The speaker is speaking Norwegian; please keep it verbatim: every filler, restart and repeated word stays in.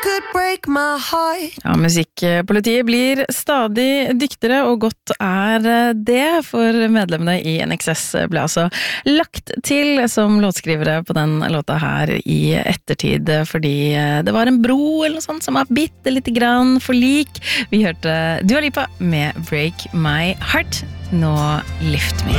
could break my heart. Ja, musikkpolitiet blir stadig dyktigere, og godt er det, for medlemmene i N X S ble altså lagt til som låtskrivere på den låta her i ettertid, fordi det var en bro eller noe sånt som var bitte litt grann for lik. Vi hørte Dua Lipa med Break My Heart, nå Lift Me.